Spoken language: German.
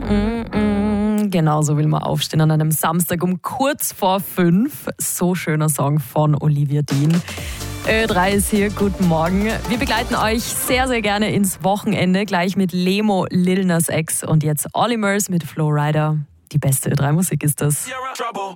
Genau so will man aufstehen an einem Samstag um kurz vor 5. So schöner Song von Olivia Dean. Ö3 ist hier, guten Morgen. Wir begleiten euch sehr, sehr gerne ins Wochenende, gleich mit Lemo, Lil Nas X und jetzt Olimers mit Flow Rider. Die beste Ö3-Musik ist das.